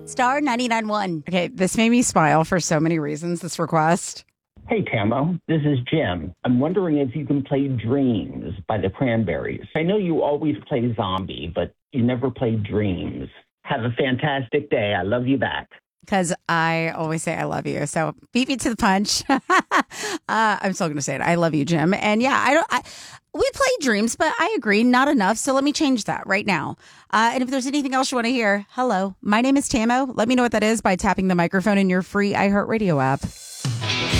Star 99.1. Okay, this made me smile for so many reasons, this request. Hey, Tamo, this is Jim. I'm wondering if you can play Dreams by the Cranberries. I know you always play Zombie, but you never play Dreams. Have a fantastic day. I love you back. Because I always say I love you. So beat me to the punch. I'm still going to say it. I love you, Jim. And yeah, we play Dreams, but I agree, not enough. So let me change that right now. And if there's anything else you want to hear, hello, my name is Tamo. Let me know what that is by tapping the microphone in your free iHeartRadio app.